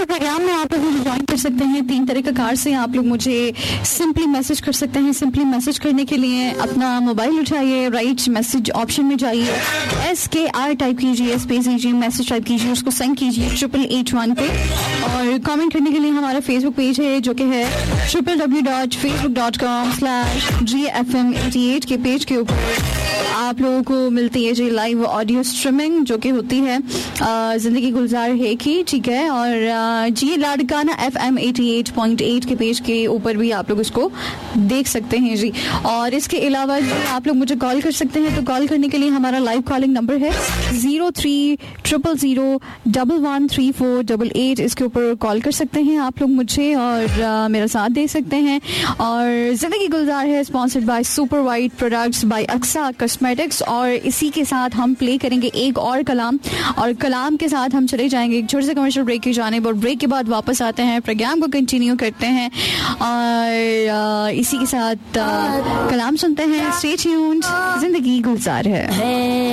के प्रोग्राम में आप लोग मुझे ज्वाइन कर सकते हैं 3 तरीके कार से। आप लोग मुझे सिंपली मैसेज कर सकते हैं। सिंपली मैसेज करने के लिए अपना मोबाइल उठाइए, राइट मैसेज ऑप्शन में जाइए, SKR टाइप कीजिए, स्पेस दीजिए, मैसेज टाइप कीजिए, उसको सेंड कीजिए 8881 पे। और कमेंट करने के लिए हमारा फेसबुक पेज है जो कि है www.facebook.com/GFM88 के पेज के ऊपर आप लोगों को मिलती है जी लाइव ऑडियो स्ट्रीमिंग जो कि होती है जिंदगी गुलजार है की, ठीक है। और जी लाडकाना FM 88.8 के पेज के ऊपर भी आप लोग उसको देख सकते हैं जी। और इसके अलावा जी आप लोग मुझे कॉल कर सकते हैं। तो कॉल करने के लिए हमारा लाइव कॉलिंग नंबर है 0300013488। इसके ऊपर कॉल कर सकते हैं आप लोग मुझे और मेरा साथ दे सकते हैं। और जिंदगी गुलजार है sponsored by super white products by Aqsa cosmetics. और इसी के साथ हम प्ले करेंगे एक और कलाम, और कलाम के साथ हम चले जाएंगे एक छोटे से कमर्शियल ब्रेक की जानिब। और ब्रेक के बाद वापस आते हैं, प्रोग्राम को कंटिन्यू करते हैं और इसी के साथ कलाम सुनते हैं। स्टे ट्यून्ड, जिंदगी गुलजार है।